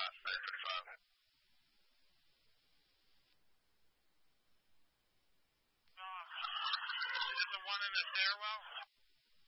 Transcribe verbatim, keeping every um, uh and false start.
nine thirty-five. Is it the one in the stairwell?